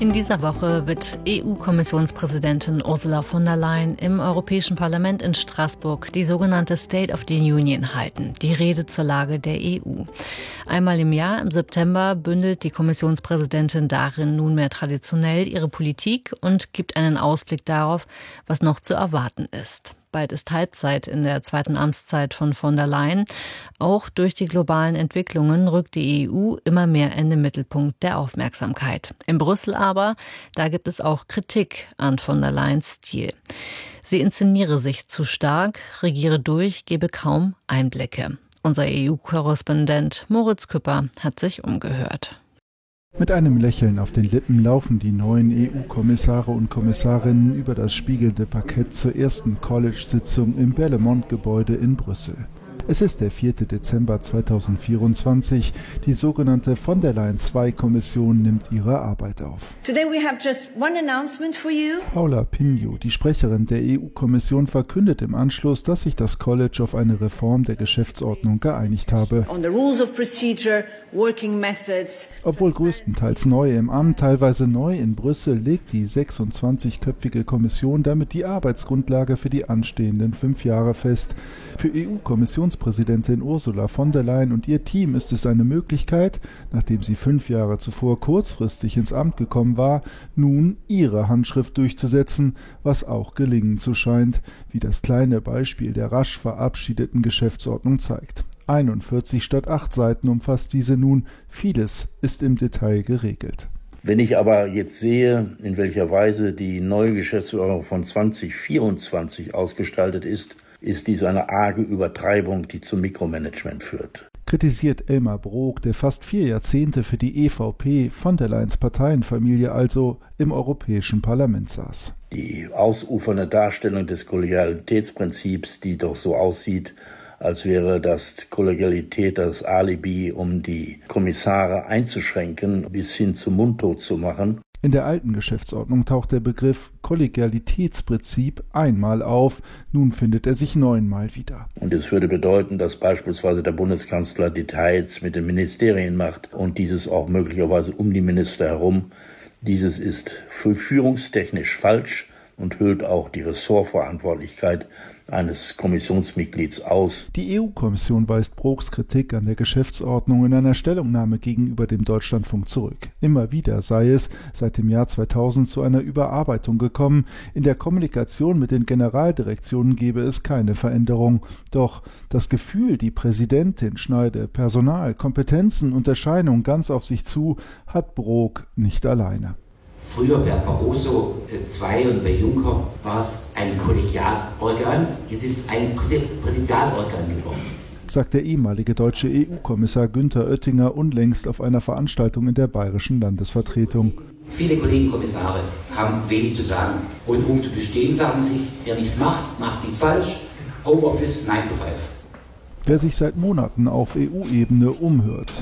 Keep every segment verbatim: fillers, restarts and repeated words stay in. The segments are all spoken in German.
In dieser Woche wird E U-Kommissionspräsidentin Ursula von der Leyen im Europäischen Parlament in Straßburg die sogenannte State of the Union halten, die Rede zur Lage der E U. Einmal im Jahr, im September, bündelt die Kommissionspräsidentin darin nunmehr traditionell ihre Politik und gibt einen Ausblick darauf, was noch zu erwarten ist. Bald ist Halbzeit in der zweiten Amtszeit von von der Leyen. Auch durch die globalen Entwicklungen rückt die E U immer mehr in den Mittelpunkt der Aufmerksamkeit. In Brüssel aber, da gibt es auch Kritik an von der Leyens Stil. Sie inszeniere sich zu stark, regiere durch, gebe kaum Einblicke. Unser E U-Korrespondent Moritz Küpper hat sich umgehört. Mit einem Lächeln auf den Lippen laufen die neuen E U-Kommissare und Kommissarinnen über das spiegelnde Parkett zur ersten College-Sitzung im Berlaymont-Gebäude in Brüssel. Es ist der vierte Dezember zweitausendvierundzwanzig. Die sogenannte von der Leyen zwei Kommission nimmt ihre Arbeit auf. Today we have just one announcement for you. Paula Pinho, die Sprecherin der E U-Kommission, verkündet im Anschluss, dass sich das College auf eine Reform der Geschäftsordnung geeinigt habe. On the rules of procedure, working methods. Obwohl größtenteils neu im Amt, teilweise neu in Brüssel, legt die sechsundzwanzigköpfige Kommission damit die Arbeitsgrundlage für die anstehenden fünf Jahre fest. Für E U-Kommissionspräsidentin Ursula von der Leyen und ihr Team ist es eine Möglichkeit, nachdem sie fünf Jahre zuvor kurzfristig ins Amt gekommen war, nun ihre Handschrift durchzusetzen, was auch gelingen zu scheint, wie das kleine Beispiel der rasch verabschiedeten Geschäftsordnung zeigt. einundvierzig statt acht Seiten umfasst diese nun, vieles ist im Detail geregelt. Wenn ich aber jetzt sehe, in welcher Weise die neue Geschäftsordnung von zweitausendvierundzwanzig ausgestaltet ist, ist dies eine arge Übertreibung, die zum Mikromanagement führt. Kritisiert Elmar Brok, der fast vier Jahrzehnte für die E V P, von der Leyens Parteienfamilie also, im Europäischen Parlament saß. Die ausufernde Darstellung des Kollegialitätsprinzips, die doch so aussieht, als wäre das Kollegialität das Alibi, um die Kommissare einzuschränken, bis hin zum Mundtot zu machen. In der alten Geschäftsordnung taucht der Begriff Kollegialitätsprinzip einmal auf, nun findet er sich neunmal wieder. Und es würde bedeuten, dass beispielsweise der Bundeskanzler Details mit den Ministerien macht und dieses auch möglicherweise um die Minister herum. Dieses ist führungstechnisch falsch und hüllt auch die Ressortverantwortlichkeit eines Kommissionsmitglieds aus. Die E U-Kommission weist Broks Kritik an der Geschäftsordnung in einer Stellungnahme gegenüber dem Deutschlandfunk zurück. Immer wieder sei es seit dem Jahr zweitausend zu einer Überarbeitung gekommen. In der Kommunikation mit den Generaldirektionen gebe es keine Veränderung. Doch das Gefühl, die Präsidentin schneide Personal, Kompetenzen und Erscheinung ganz auf sich zu, hat Brok nicht alleine. Früher bei Barroso zwei und bei Juncker war es ein Kollegialorgan, jetzt ist ein Präsidialorgan geworden, sagt der ehemalige deutsche E U-Kommissar Günther Oettinger unlängst auf einer Veranstaltung in der bayerischen Landesvertretung. Viele Kollegen-Kommissare haben wenig zu sagen und um zu bestehen, sagen sich, wer nichts macht, macht nichts falsch, Homeoffice nine to five. Wer sich seit Monaten auf E U-Ebene umhört,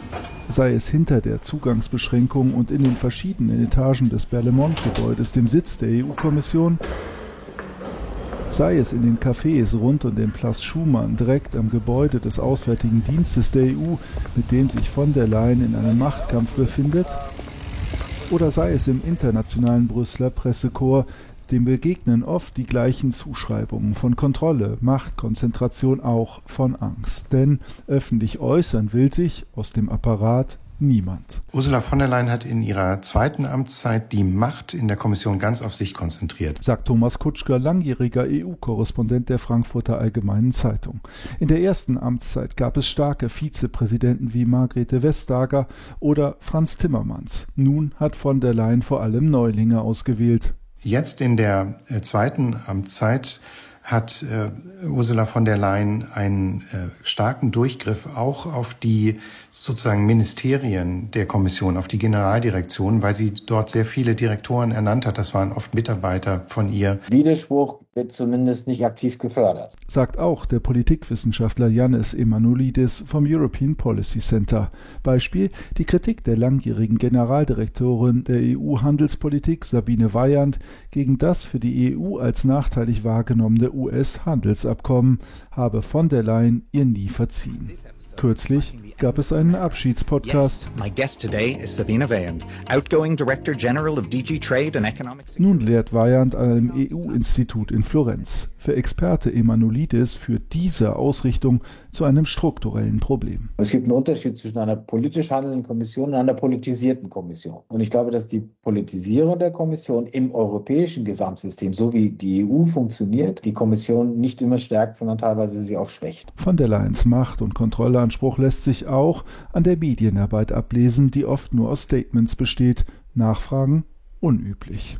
sei es hinter der Zugangsbeschränkung und in den verschiedenen Etagen des Berlaymont-Gebäudes, dem Sitz der E U-Kommission, sei es in den Cafés rund um den Place Schumann, direkt am Gebäude des Auswärtigen Dienstes der E U, mit dem sich von der Leyen in einem Machtkampf befindet, oder sei es im internationalen Brüsseler Pressekorps, dem begegnen oft die gleichen Zuschreibungen von Kontrolle, Machtkonzentration, auch von Angst. Denn öffentlich äußern will sich aus dem Apparat niemand. Ursula von der Leyen hat in ihrer zweiten Amtszeit die Macht in der Kommission ganz auf sich konzentriert, sagt Thomas Kutschger, langjähriger E U-Korrespondent der Frankfurter Allgemeinen Zeitung. In der ersten Amtszeit gab es starke Vizepräsidenten wie Margrethe Vestager oder Franz Timmermans. Nun hat von der Leyen vor allem Neulinge ausgewählt. Jetzt in der äh, zweiten Amtszeit hat äh, Ursula von der Leyen einen äh, starken Durchgriff auch auf die sozusagen Ministerien der Kommission, auf die Generaldirektionen, weil sie dort sehr viele Direktoren ernannt hat. Das waren oft Mitarbeiter von ihr. Widerspruch wird zumindest nicht aktiv gefördert, sagt auch der Politikwissenschaftler Yannis Emanuelidis vom European Policy Center. Beispiel die Kritik der langjährigen Generaldirektorin der E U-Handelspolitik Sabine Weyand gegen das für die E U als nachteilig wahrgenommene U S-Handelsabkommen habe von der Leyen ihr nie verziehen. Kürzlich gab es einen Abschiedspodcast. Yes, my guest today is Sabine Weyand, outgoing Director General of D G Trade and Economic Security. Nun lehrt Weyand an einem E U-Institut in Florenz. Für Experte Emanuelidis führt diese Ausrichtung zu einem strukturellen Problem. Es gibt einen Unterschied zwischen einer politisch handelnden Kommission und einer politisierten Kommission. Und ich glaube, dass die Politisierung der Kommission im europäischen Gesamtsystem, so wie die E U funktioniert, die Kommission nicht immer stärkt, sondern teilweise sie auch schwächt. Von der Leyens Macht- und Kontrolleanspruch lässt sich auch an der Medienarbeit ablesen, die oft nur aus Statements besteht. Nachfragen unüblich.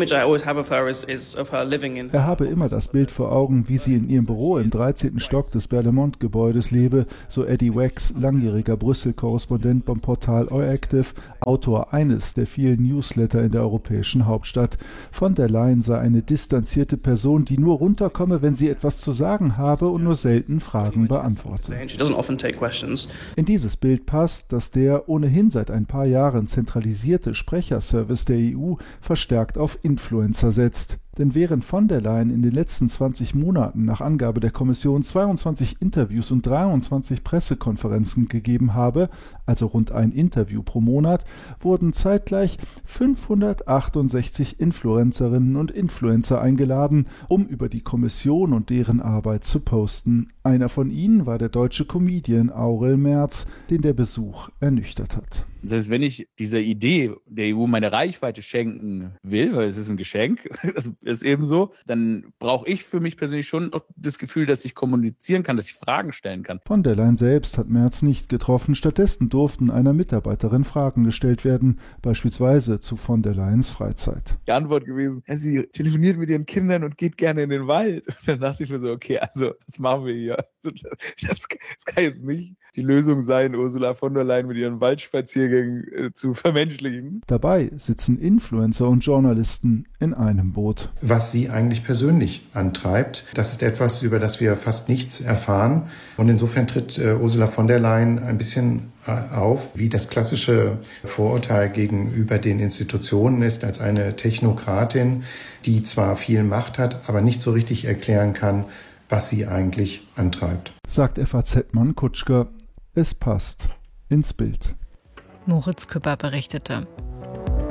Er habe immer das Bild vor Augen, wie sie in ihrem Büro im dreizehnten Stock des Berlaymont-Gebäudes lebe, so Eddie Wax, langjähriger Brüssel-Korrespondent beim Portal Euactiv, Autor eines der vielen Newsletter in der europäischen Hauptstadt. Von der Leyen sei eine distanzierte Person, die nur runterkomme, wenn sie etwas zu sagen habe und nur selten Fragen beantworte. In dieses Bild passt, dass der ohnehin seit ein paar Jahren zentralisierte Sprecherservice der E U verstärkt auf Influencer setzt. Denn während von der Leyen in den letzten zwanzig Monaten nach Angabe der Kommission zweiundzwanzig Interviews und dreiundzwanzig Pressekonferenzen gegeben habe, also rund ein Interview pro Monat, wurden zeitgleich fünfhundertachtundsechzig Influencerinnen und Influencer eingeladen, um über die Kommission und deren Arbeit zu posten. Einer von ihnen war der deutsche Comedian Aurel Merz, den der Besuch ernüchtert hat. Das heißt, wenn ich dieser Idee der E U meine Reichweite schenken will, weil es ist ein Geschenk, das ist eben so, dann brauche ich für mich persönlich schon das Gefühl, dass ich kommunizieren kann, dass ich Fragen stellen kann. Von der Leyen selbst hat Merz nicht getroffen. Stattdessen durften einer Mitarbeiterin Fragen gestellt werden, beispielsweise zu von der Leyens Freizeit. Die Antwort gewesen, ja, sie telefoniert mit ihren Kindern und geht gerne in den Wald. Und dann dachte ich mir so, okay, also was machen wir hier? Also, das, das kann jetzt nicht die Lösung sein, Ursula von der Leyen mit ihren Waldspaziergängen äh, zu vermenschlichen. Dabei sitzen Influencer und Journalisten in einem Boot. Was sie eigentlich persönlich antreibt, das ist etwas, über das wir fast nichts erfahren. Und insofern tritt äh, Ursula von der Leyen ein bisschen äh, auf, wie das klassische Vorurteil gegenüber den Institutionen ist, als eine Technokratin, die zwar viel Macht hat, aber nicht so richtig erklären kann, was sie eigentlich antreibt. Sagt F A Z-Mann Kutschger. Es passt ins Bild. Moritz Küpper berichtete.